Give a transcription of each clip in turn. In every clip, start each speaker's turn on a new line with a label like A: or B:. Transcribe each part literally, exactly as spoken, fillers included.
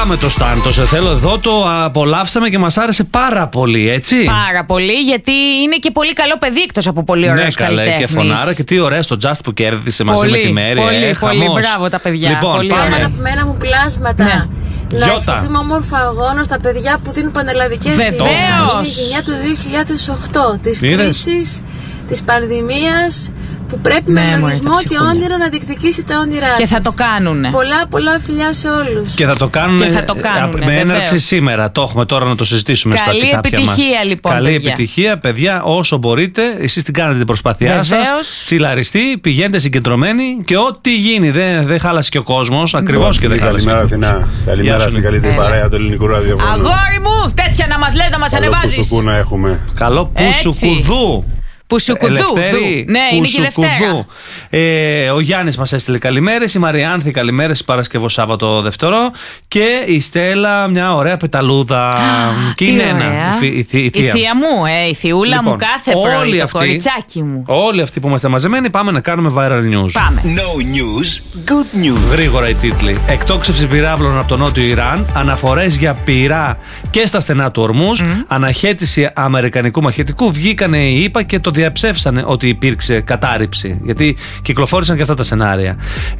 A: Πάμε το Στάν, σε θέλω εδώ, το απολαύσαμε και μας άρεσε πάρα πολύ, έτσι.
B: Πάρα πολύ, γιατί είναι και πολύ καλό παιδί εκτός από πολύ ωραίος
A: ναι,
B: καλλιτέχνης.
A: Και φωνάρα και τι ωραία στο Just που κέρδισε μαζί
B: πολύ,
A: με τη Μέρη.
B: Πολύ,
A: ε,
B: πολύ,
A: χαμός.
B: μπράβο τα παιδιά.
A: Λοιπόν,
B: πολύ
A: πάμε.
C: Ένα αγαπημένα μου πλάσματα.
B: Ναι.
C: Να ευχηθούμε όμορφο αγώνα στα παιδιά που δίνουν πανελλαδικές
B: Βεβαίως.
C: στη γενιά του δύο χιλιάδες οκτώ, της
A: Είδες?
C: κρίσης, της πανδημίας, που πρέπει
B: Ναι,
C: με
B: μωρέ,
C: λογισμό
B: τα
C: και
B: ψυχούλια.
C: όνειρο να διεκδικήσει τα όνειρά της.
B: Και θα το κάνουνε.
C: Πολλά πολλά φιλιά σε όλους.
A: Και θα το κάνουν
B: Και θα το κάνουνε,
A: με έναρξη
B: βεβαίως.
A: σήμερα. Το έχουμε τώρα να το συζητήσουμε στα
B: Καλή
A: κοιτάπια μας.
B: επιτυχία, λοιπόν,
A: Καλή
B: παιδιά.
A: επιτυχία, παιδιά, όσο μπορείτε. Εσείς την κάνετε την προσπάθειά σας.
B: Βεβαίως.
A: Τσιλαριστεί, πηγαίνετε συγκεντρωμένοι και ό,τι γίνει. Δεν, δεν χάλασε και ο κόσμος. Ακριβώς και δεν χάλασε.
D: Καλημέρα, Αθηνά. Καλημέρα στην καλύτερη
B: Έλα.
D: παρέα του ελληνικού ραδιοφώνου.
B: Αγόρι μου, τέτοια να μας λες, να μας
D: Καλό
B: ανεβάζεις.
D: πουσουκού να έχουμε.
A: Καλό πουσουκουδού.
B: Πουσουκουδού.
A: Ελευθέρη,
B: Ναι, είναι και Δευτέρα.
A: Πουσουκουδού. Ε, ο Γιάννης μας έστειλε καλημέρες. Η Μαριάνθη καλημέρες Παρασκευό Σάββατο Δευτερό. Και η Στέλλα μια ωραία πεταλούδα. Και
B: τι
A: είναι
B: ωραία.
A: ένα. Η, η, η,
B: Η
A: θεία.
B: θεία μου, ε, η θειούλα
A: Λοιπόν,
B: μου κάθε πρωί,
A: όλοι
B: το
A: αυτοί-
B: κοριτσάκι μου.
A: Όλοι αυτοί που είμαστε μαζεμένοι πάμε να κάνουμε viral news.
B: Πάμε.
E: No news, good news.
A: Γρήγορα οι τίτλοι. Εκτόξευση πυράβλων από το νότιο Ιράν. Αναφορές για πυρά και στα στενά του Ορμούζ. Mm. Αναχέτηση αμερικανικού μαχητικού. Βγήκανε οι ΗΠΑ και το διαψεύσανε ότι υπήρξε κατάρριψη. Γιατί κυκλοφόρησαν και αυτά τα σενάρια.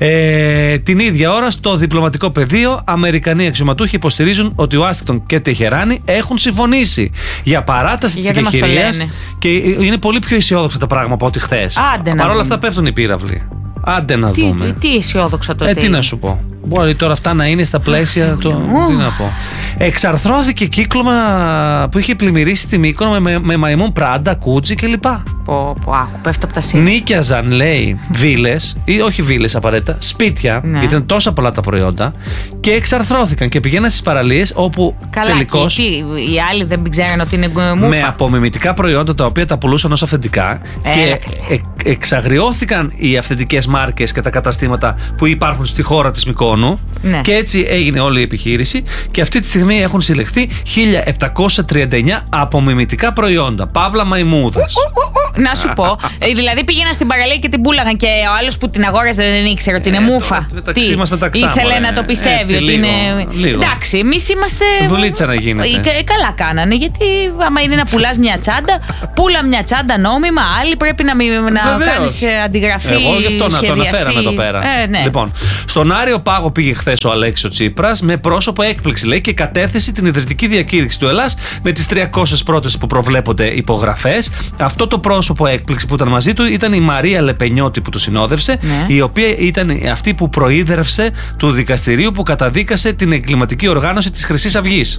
A: Ε, την ίδια ώρα στο διπλωματικό πεδίο, Αμερικανοί αξιωματούχοι υποστηρίζουν ότι ο Ουάσιγκτον και Τεχεράνη έχουν συμφωνήσει για παράταση της
B: Γιατί μας το
A: εκεχηρίας.
B: λένε.
A: Και είναι πολύ πιο αισιόδοξα τα πράγματα από ό,τι χθες.
B: Άντε να
A: Παρ' όλα
B: δούμε.
A: αυτά πέφτουν οι πύραυλοι. Άντε να δούμε.
B: Τι, τι αισιόδοξα τότε.
A: Ε, τι να σου πω. Μπορεί τώρα αυτά να είναι στα πλαίσια του. Τι να πω. Εξαρθρώθηκε κύκλωμα που είχε πλημμυρίσει τη Μύκονο με, με, με μαϊμούν Πράντα, Κούτζι κλπ.
B: Πω, πω, άκου, πέφτω από τα σύννεφα.
A: Νίκιαζαν, λέει, βίλες, ή όχι βίλες απαραίτητα, σπίτια,
B: Ναι.
A: γιατί ήταν τόσα πολλά τα προϊόντα, και εξαρθρώθηκαν και πηγαίναν στις παραλίες όπου
B: Καλά,
A: τελικώς.
B: και τι, οι άλλοι δεν ξέραν ότι είναι μούφα.
A: Με απομιμητικά προϊόντα τα οποία τα πουλούσαν ως αυθεντικά.
B: Έλα,
A: Και
B: καλά.
A: ε, εξαγριώθηκαν οι αυθεντικές μάρκες και τα καταστήματα που υπάρχουν στη χώρα της Μυκόνου.
B: Ναι.
A: Και έτσι έγινε όλη η επιχείρηση. Και αυτή τη στιγμή έχουν συλλεχθεί χίλια επτακόσια τριάντα εννιά απομιμητικά προϊόντα. Παύλα μαϊμούδες.
B: Να σου πω, ε, δηλαδή πήγαιναν στην παραλία και την πούλαγαν και ο άλλος που την αγόραζε δεν ήξερε ότι είναι
A: Ε,
B: μούφα.
A: τώρα, μεταξύ μας μεταξά,
B: ήθελε
A: μωρέ.
B: να το πιστεύει
A: Έτσι,
B: ότι
A: λίγο,
B: είναι.
A: λίγο.
B: Εντάξει, εμείς είμαστε.
A: Δουλίτσα να γίνεται.
B: Ε, καλά κάνανε, γιατί άμα είναι να πουλάς μια τσάντα, πούλα μια τσάντα νόμιμα. Άλλοι πρέπει να, μη- να
A: Βεβαίως.
B: κάνεις ε, αντιγραφή.
A: Εγώ γι' αυτό να το
B: σχεδιαστή.
A: αναφέραμε εδώ πέρα.
B: Ε, ναι.
A: Λοιπόν, στον Άριο Πάγο πήγε χθες ο Αλέξης ο Τσίπρας με πρόσωπο έκπληξη, λέει, και κατέθεση την ιδρυτική διακήρυξη του Ελλάς με τις τριακόσιες πρώτες που προβλέπονται υπογραφές. Αυτό το πρόσωπο έκπληξη που ήταν μαζί του ήταν η Μαρία Λεπενιώτη που του συνόδευσε,
B: Ναι.
A: η οποία ήταν αυτή που προείδρευσε του δικαστηρίου που καταδίκασε την εγκληματική οργάνωση της Χρυσής Αυγής.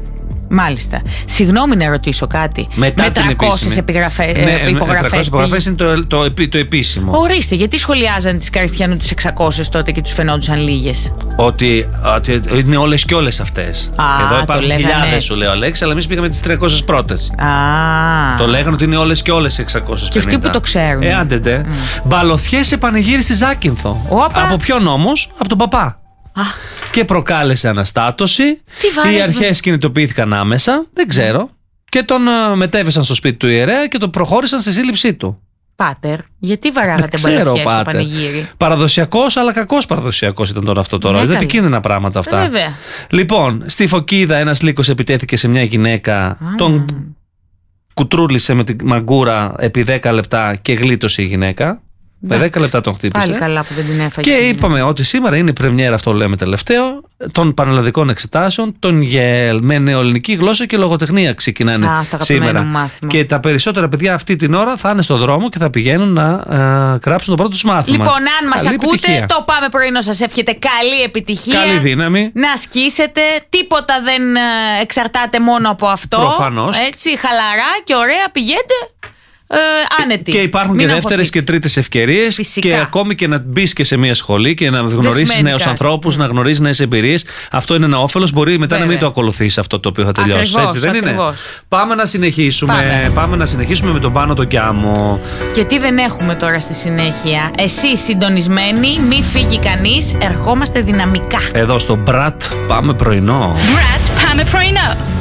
B: Μάλιστα. Συγγνώμη να ρωτήσω κάτι.
A: Μετά
B: με
A: την
B: τριακόσιες
A: επίσημη.
B: επιγραφέ-
A: Ναι,
B: ε,
A: με
B: υπογραφές.
A: τριακόσιες υπογραφές είναι το, το, επί- το επίσημο.
B: Ορίστε, γιατί σχολιάζαν τις Καριστιανού τις εξακόσιες τότε και τους φαινόντουσαν λίγες.
A: Ότι, ότι είναι όλες και όλες αυτές.
B: Α,
A: Εδώ
B: το
A: υπάρχουν
B: λέγανε
A: χιλιάδες,
B: έτσι.
A: σου λέει ο Αλέξης, αλλά εμείς πήγαμε τις τριακόσιες πρώτες.
B: Α.
A: Το λέγανε ότι είναι όλες και όλες οι εξακόσιες πενήντα.
B: Και αυτοί που το ξέρουν.
A: Ε, άντε ντε. Μπαλωθιές σε πανηγύρι στη Ζάκυνθο.
B: Όπα.
A: Από ποιον όμως? Από τον παπά.
B: Α.
A: Και προκάλεσε αναστάτωση.
B: Τι βάρες,
A: Οι αρχές κινητοποιήθηκαν άμεσα, δεν ξέρω. Και τον ε, μετέβησαν στο σπίτι του ιερέα και τον προχώρησαν στη σύλληψή του.
B: Πάτερ, γιατί βαράγατε
A: Δεν ξέρω,
B: μπαλωθιές στο
A: πάτερ.
B: πανηγύρι.
A: Παραδοσιακός, αλλά κακός παραδοσιακός ήταν τώρα αυτό τώρα.
B: Ναι,
A: είναι
B: καλή.
A: επικίνδυνα πράγματα αυτά.
B: Ε, βέβαια.
A: Λοιπόν, στη Φωκίδα ένας λύκος επιτέθηκε σε μια γυναίκα. Τον κουτρούλησε με τη μαγκούρα επί δέκα λεπτά και γλίτωσε η γυναίκα. Με δέκα λεπτά τον χτύπησε.
B: Πάλι καλά που δεν την έφαγε.
A: Και είπαμε ότι σήμερα είναι η πρεμιέρα, αυτό λέμε τελευταίο, των πανελλαδικών εξετάσεων, των ΓΕΛ, με νεοελληνική γλώσσα και λογοτεχνία ξεκινάνε
B: Α, το αγαπημένο
A: σήμερα.
B: μου μάθημα.
A: Και τα περισσότερα παιδιά αυτή την ώρα θα είναι στο δρόμο και θα πηγαίνουν να α, γράψουν το πρώτο τους μάθημα.
B: Λοιπόν, αν μας
A: Καλή
B: ακούτε,
A: επιτυχία.
B: το Πάμε Πρωινό σας εύχεται καλή επιτυχία.
A: Καλή δύναμη.
B: Να ασκήσετε. Τίποτα δεν ε, εξαρτάται μόνο από αυτό.
A: Προφανώς.
B: Έτσι, χαλαρά και ωραία πηγαίνετε. Ε, άνετοι.
A: Και υπάρχουν
B: Μην
A: και δεύτερες
B: αγχωθείτε.
A: και τρίτες ευκαιρίες.
B: Φυσικά.
A: Και ακόμη και να μπει και σε μια σχολή και να γνωρίσεις
B: σημαίνει
A: νέους
B: κάτι.
A: ανθρώπους, να γνωρίσεις νέες εμπειρίες. Αυτό είναι ένα όφελος. Μπορεί μετά
B: Βέβαια.
A: να μην το ακολουθείς αυτό το οποίο θα τελειώσει.
B: Ακριβώς,
A: Έτσι δεν είναι?
B: ακριβώς.
A: Πάμε να συνεχίσουμε.
B: Πάμε.
A: Πάμε να συνεχίσουμε με τον Πάνο τον Κιάμο.
B: Και τι δεν έχουμε τώρα στη συνέχεια. Εσείς συντονισμένοι, μη φύγει κανείς, ερχόμαστε δυναμικά.
A: Εδώ στο Μπρατ πάμε πρωινό.
F: Brat Πάμε Πρωινό.